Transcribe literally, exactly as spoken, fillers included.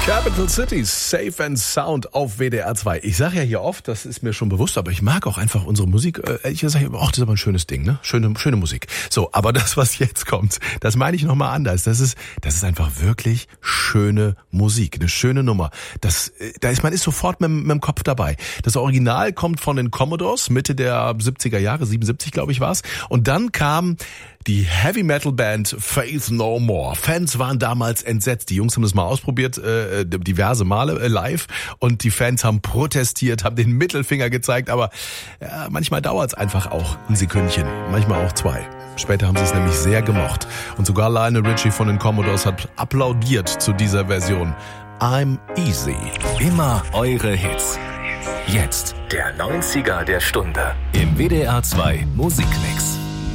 Capital Cities, Safe and Sound auf W D R zwei. Ich sage ja hier oft, das ist mir schon bewusst, aber ich mag auch einfach unsere Musik. Äh, ich sage, ach, das ist aber ein schönes Ding, ne? Schöne, schöne Musik. So, aber das, was jetzt kommt, das meine ich nochmal anders. Das ist, das ist einfach wirklich schöne Musik, eine schöne Nummer. Das, da ist man ist sofort mit, mit dem Kopf dabei. Das Original kommt von den Commodores, Mitte der siebziger Jahre, siebenundsiebzig glaube ich war's. Und dann kam die Heavy Metal Band Faith No More. Fans waren damals entsetzt. Die Jungs haben das mal ausprobiert, äh, diverse Male äh, live. Und die Fans haben protestiert, haben den Mittelfinger gezeigt. Aber ja, manchmal dauert's einfach auch ein Sekündchen, manchmal auch zwei. Später haben sie es nämlich sehr gemocht. Und sogar Lionel Richie von den Commodores hat applaudiert zu dieser Version. I'm Easy. Immer eure Hits. Jetzt der neunziger der Stunde im W D R zwei Musikmix.